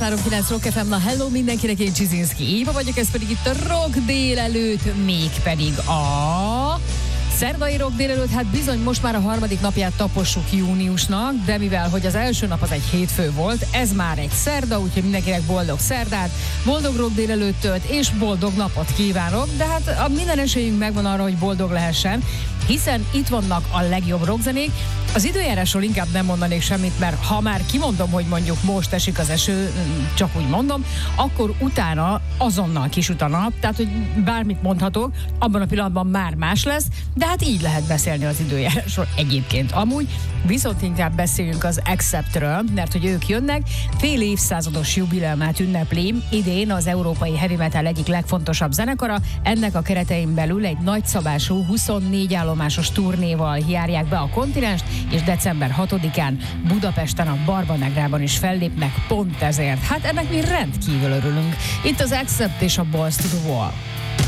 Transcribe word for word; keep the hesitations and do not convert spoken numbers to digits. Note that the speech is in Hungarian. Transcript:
kilencvenhárom kilenc Rock ef em, na hello mindenkinek, én Csizinszki Éva vagyok, ez pedig itt a Rock délelőtt, mégpedig a... szerdai Rock délelőtt, hát bizony most már a harmadik napját tapossuk júniusnak, de mivel hogy az első nap az egy hétfő volt, ez már egy szerda, úgyhogy mindenkinek boldog szerdát, boldog Rock délelőttöt és boldog napot kívánok, de hát a minden esélyünk megvan arra, hogy boldog lehessen, hiszen itt vannak a legjobb rockzenék. Az időjárásról inkább nem mondanék semmit, mert ha már kimondom, hogy mondjuk most esik az eső, csak úgy mondom, akkor utána azonnal kisüt a nap, tehát hogy bármit mondhatok, abban a pillanatban már más lesz, de hát így lehet beszélni az időjárásról egyébként. Amúgy viszont inkább beszéljünk az Acceptről, mert hogy ők jönnek, fél évszázados jubileumát ünnepli idén az európai heavy metal egyik legfontosabb zenekara, ennek a keretein belül egy nagyszabású huszonnégy állomásos turnéval járják be a kontinenst, és december hatodikán Budapesten a Barbanegrában is fellépnek pont ezért. Hát ennek mi rendkívül örülünk. Itt az Accept és a Balls to the Wall.